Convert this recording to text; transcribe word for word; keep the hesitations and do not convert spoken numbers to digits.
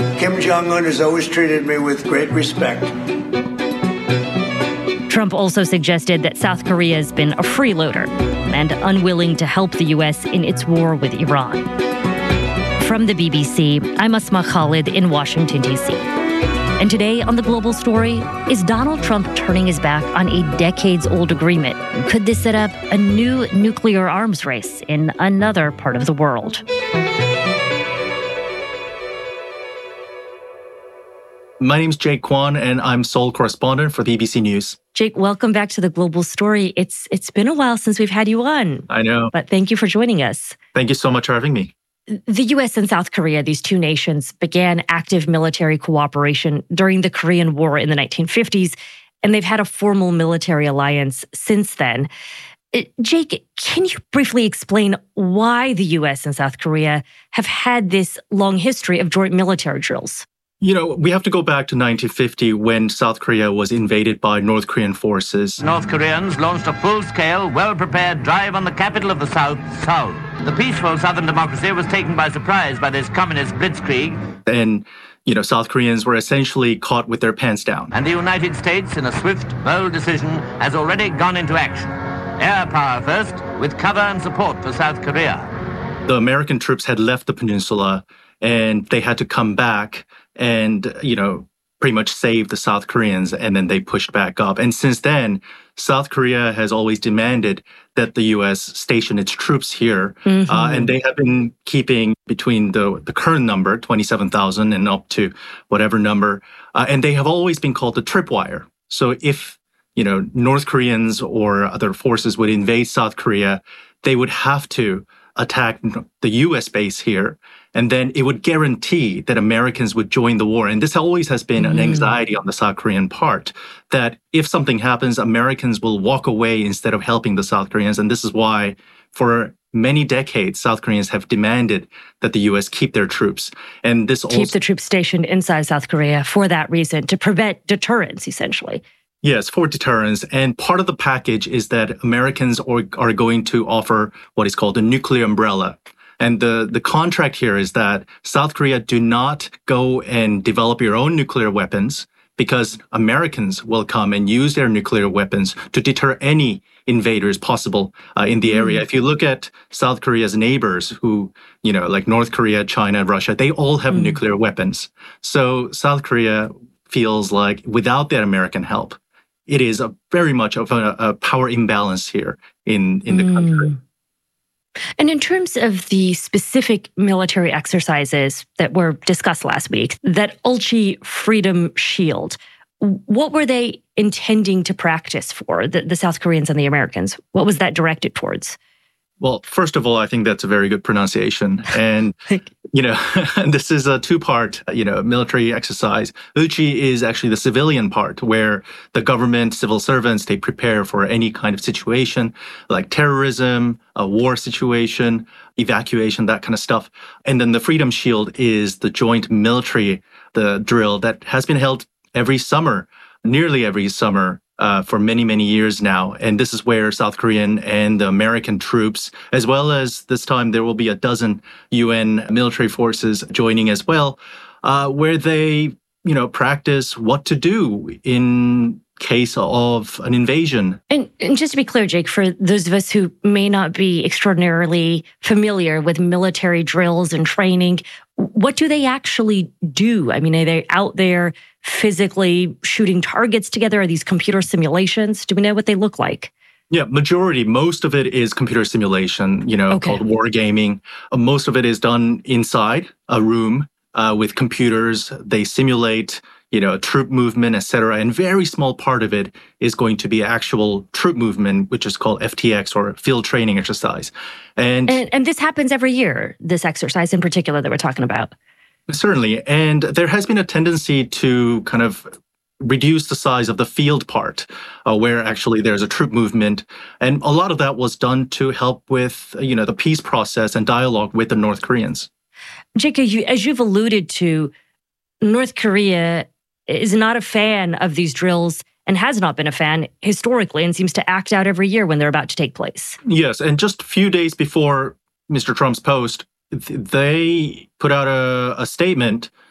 Kim Jong-un has always treated me with great respect. Trump also suggested that South Korea has been a freeloader and unwilling to help the U S in its war with Iran. From the B B C, I'm Asma Khalid in Washington, D C. And today on The Global Story, is Donald Trump turning his back on a decades-old agreement? Could this set up a new nuclear arms race in another part of the world? My name's Jake Kwan, and I'm Seoul correspondent for B B C News. Jake, welcome back to The Global Story. It's It's been a while since we've had you on. I know. But thank you for joining us. Thank you so much for having me. The U S and South Korea, these two nations, began active military cooperation during the Korean War in the nineteen fifties, and they've had a formal military alliance since then. Jake, can you briefly explain why the U S and South Korea have had this long history of joint military drills? You know, we have to go back to nineteen fifty when South Korea was invaded by North Korean forces. North Koreans launched a full-scale, well-prepared drive on the capital of the South, Seoul. The peaceful southern democracy was taken by surprise by this communist blitzkrieg. And, you know, South Koreans were essentially caught with their pants down. And the United States, in a swift, bold decision, has already gone into action. Air power first, with cover and support for South Korea. The American troops had left the peninsula, and they had to come back and, you know, pretty much save the South Koreans, and then they pushed back up. And since then, South Korea has always demanded that the U S station its troops here. Mm-hmm. Uh, and they have been keeping between the, the current number, twenty-seven thousand, and up to whatever number. Uh, and they have always been called the tripwire. So if, you know, North Koreans or other forces would invade South Korea, they would have to attack the U S base here, and then it would guarantee that Americans would join the war. And this always has been an anxiety on the South Korean part, that if something happens, Americans will walk away instead of helping the South Koreans. And this is why, for many decades, South Koreans have demanded that the U S keep their troops. And this keep also the troops stationed inside South Korea for that reason, to prevent deterrence, essentially. Yes, for deterrence. And part of the package is that Americans are, are going to offer what is called a nuclear umbrella. And the, the contract here is that South Korea do not go and develop your own nuclear weapons, because Americans will come and use their nuclear weapons to deter any invaders possible uh, in the area. Mm. If you look at South Korea's neighbors who, you know, like North Korea, China, Russia, they all have mm. nuclear weapons. So South Korea feels like without that American help, it is a very much of a, a power imbalance here in, in the mm. country. And in terms of the specific military exercises that were discussed last week, that Ulchi Freedom Shield, what were they intending to practice for, the, the South Koreans and the Americans? What was that directed towards? Well, first of all, I think that's a very good pronunciation. And, you know, this is a two-part, you know, military exercise. Ulchi is actually the civilian part, where the government, civil servants, they prepare for any kind of situation like terrorism, a war situation, evacuation, that kind of stuff. And then the Freedom Shield is the joint military, the drill that has been held every summer, nearly every summer, Uh, for many, many years now. And this is where South Korean and the American troops, as well as this time there will be a dozen U N military forces joining as well, uh, where they, you know, practice what to do in case of an invasion. And, and just to be clear, Jake, for those of us who may not be extraordinarily familiar with military drills and training, what do they actually do? I mean, are they out there physically shooting targets together? Are these computer simulations? Do we know what they look like? Yeah, majority, most of it is computer simulation, you know, okay. called wargaming. Uh, most of it is done inside a room uh, with computers. They simulate, you know, troop movement, et cetera. And very small part of it is going to be actual troop movement, which is called F T X, or field training exercise. And, and, and this happens every year, this exercise in particular that we're talking about. Certainly. And there has been a tendency to kind of reduce the size of the field part, uh, where actually there's a troop movement. And a lot of that was done to help with, you know, the peace process and dialogue with the North Koreans. Jake, you, as you've alluded to, North Korea is not a fan of these drills and has not been a fan historically, and seems to act out every year when they're about to take place. Yes, and just a few days before Mister Trump's post, they put out a, a statement